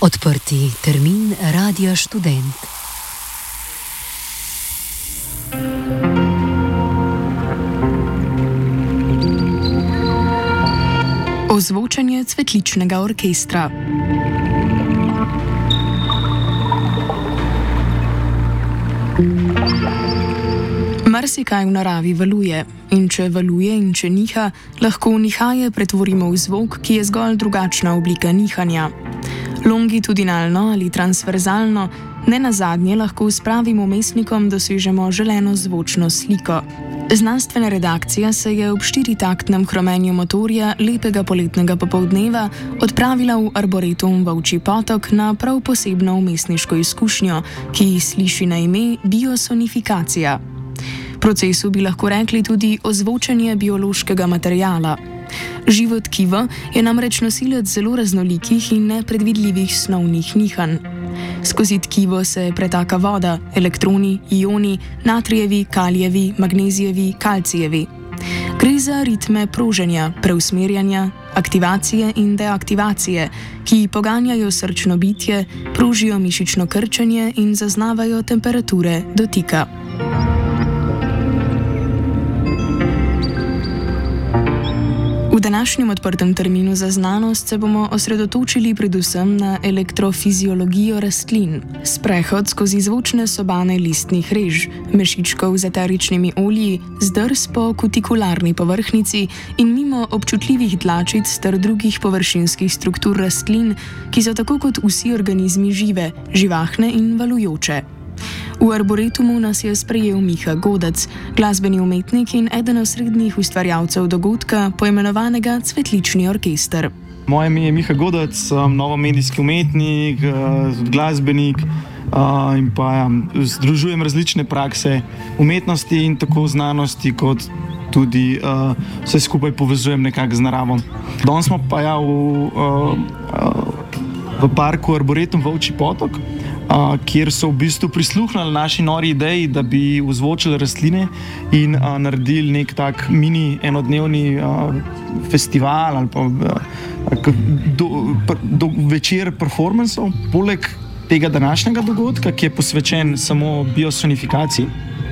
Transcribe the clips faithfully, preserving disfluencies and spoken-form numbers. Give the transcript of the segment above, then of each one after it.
Odprti termin Radia Študent. Ozvočenje cvetličnega orkestra. Marsikaj v naravi valuje, in če valuje in če niha, lahko nihaje pretvorimo v zvok, ki je zgolj drugačna oblika nihanja. Longitudinalno ali transverzalno, ne nazadnje lahko s pravim umestnikom dosežemo želeno zvočno sliko. Znanstvena redakcija se je ob štiritaktnem hromenju motorja lepega poletnega popoldneva odpravila v arboretum Volčji potok na prav posebno umestniško izkušnjo, ki sliši na ime biosonifikacija. Procesu bi lahko rekli tudi ozvočenje biološkega materiala. Živo tkivo je namreč nosilec zelo raznolikih in nepredvidljivih snovnih nihanj. Skozi tkivo se pretaka voda, elektroni, ioni, natrijevi, kalijevi, magnezijevi, kalcijevi. Gre za ritme proženja, preusmerjanja, aktivacije in deaktivacije, ki poganjajo srčno bitje, prožijo mišično krčenje in zaznavajo temperature dotika. V današnjem odprtem terminu za znanost se bomo osredotočili predvsem na elektrofiziologijo rastlin, sprehod skozi zvočne sobane listnih rež, mešičkov z eteričnimi olji, zdrs po kutikularni povrhnjici in mimo občutljivih dlačic ter drugih površinskih struktur rastlin, ki so tako kot vsi organizmi žive, živahne in valujoče. V arboretumu nas je sprejel Miha Godec, glasbeni umetnik in eden osrednjih ustvarjalcev dogodka, poimenovanega Cvetlični orkester. Moje ime je Miha Godec, sem novomedijski umetnik, glasbenik in pa združujem različne prakse umetnosti in tako znanosti, kot tudi vse skupaj povezujem nekako z naravo. Danes smo pa ja v, v parku Arboretum Volčji potok, Uh, kjer so v bistvu prisluhnili naši nori ideji, da bi ozvočili rastline in uh, naredili nek tak mini enodnevni uh, festival ali pa uh, do, do, večer performansov. Poleg tega današnjega dogodka, ki je posvečen samo biosonifikaciji,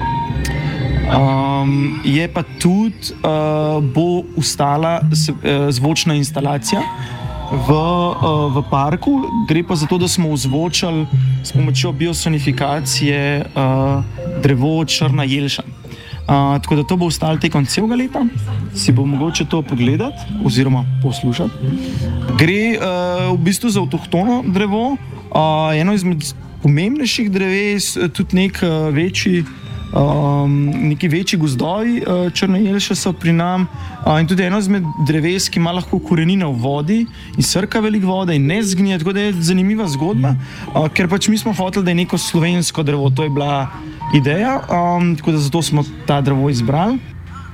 um, je pa tudi uh, bo ustala uh, zvočna instalacija V, v parku. Gre pa za to, da smo ozvočili s pomočjo biosonifikacije uh, drevo črna jelša. Uh, tako da to bo ostalo tekom celega leta, si bo mogoče to pogledati oziroma poslušati. Gre uh, v bistvu za avtohtono drevo, uh, eno izmed pomembnejših dreves, tudi nek uh, večji Um, neki večji gozdovi uh, črne jelše so pri nam uh, in tudi eno izmed dreves, ki ima lahko korenine v vodi in srka veliko vode in ne zgnije, tako da je zanimiva zgodba, uh, ker pač mi smo hoteli, da je neko slovensko drevo, to je bila ideja, um, tako da zato smo ta drevo izbrali.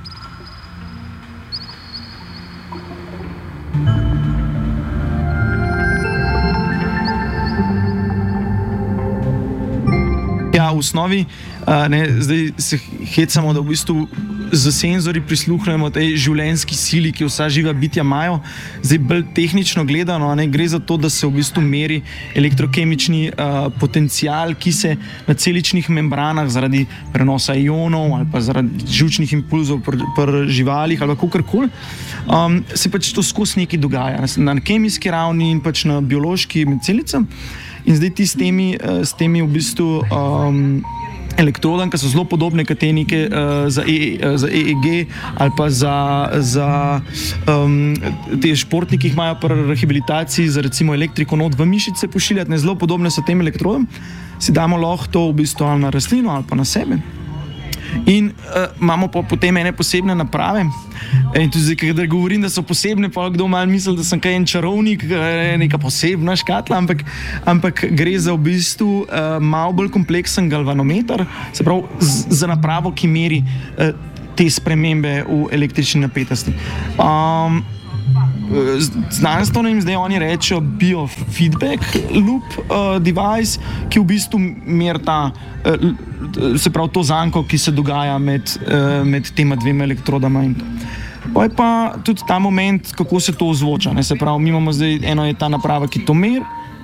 Ja, v osnovi uh, ne, zdaj se hecamo, da v bistvu z senzori prisluhnemo tej življenjski sili, ki vsa živa bitja imajo. Zdaj bolj tehnično gledano, ne, gre za to, da se v bistvu meri elektrokemični uh, potencial, ki se na celičnih membranah zaradi prenosa ionov ali pa zaradi živčnih impulzov pri pr živalih ali kakorkoli, um, se pač to skozi nekaj dogaja na kemijski ravni in pač na biološki med celicam. In zdaj ti s temi, s temi v bistvu um, elektrodami, ki so zelo podobne kot te neke uh, za, e, za E E G ali pa za, za um, te športniki, ki jih imajo pri rehabilitaciji za recimo elektriko not v mišice pošiljati, ne, zelo podobne so tem elektrodom, si damo lahko to v bistvu ali na rastlino ali pa na sebe. In uh, imamo pa potem ene posebne naprave. In tudi zdaj, kadar govorim, da so posebne, pa kdo malo misli, da sem kaj en čarovnik, neka posebna škatla, ampak, ampak gre za v bistvu uh, malo bolj kompleksen galvanometer, se pravi z, za napravo, ki meri uh, te spremembe v električni napetosti. Um, Znanstveno jim zdaj oni rečejo biofeedback loop uh, device, ki v bistvu meri ta, uh, se pravi to zanko, ki se dogaja med, uh, med tema dvema elektrodama. Pa je pa tudi ta moment, kako se to ozvoča. Ne? Se pravi, mi imamo zdaj, eno je ta naprava, ki to meri,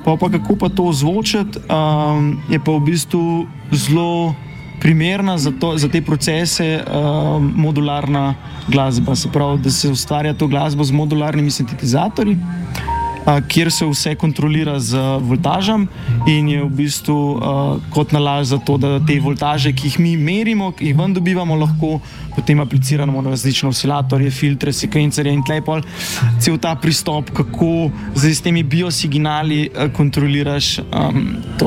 Pa, pa kako pa to ozvočiti, um, je pa v bistvu zelo primerna za, to, za te procese um, modularna glasba. Se pravi, da se ustvarja to glasbo z modularnimi sintetizatorji, uh, kjer se vse kontrolira z voltažem in je v bistvu uh, kot nalaž za to, da te voltaže, ki jih mi merimo, ki jih ven dobivamo, lahko potem apliciramo na različne oscilatorje, filtre, sekvencerje in tlejpol. Cel ta pristop, kako zdaj s temi biosignali uh, kontroliraš um, to